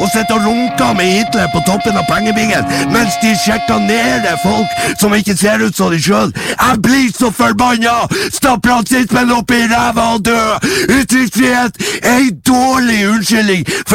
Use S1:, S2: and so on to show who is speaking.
S1: og sitter og runker med Hitler på toppen av pengebingen, mens de sjikanerer folk som ikke ser ut som de selv. Jeg blir så forbanna! Stapp rasismen opp i ræva og dø! Uttrykksfrihet er en dårlig unnskyldning for